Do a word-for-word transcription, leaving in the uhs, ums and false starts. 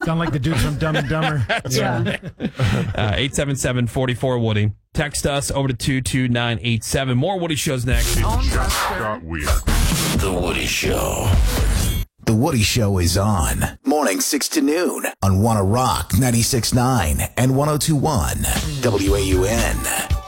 Sound like the dudes from Dumb and Dumber. Yeah. uh, eight seven seven, four four, Woody. Text us over to two two nine eight seven. More Woody shows next. It just got weird. The Woody Show. The Woody Show is on. Morning six to noon on Wanna Rock ninety-six point nine and one oh two point one W A U N.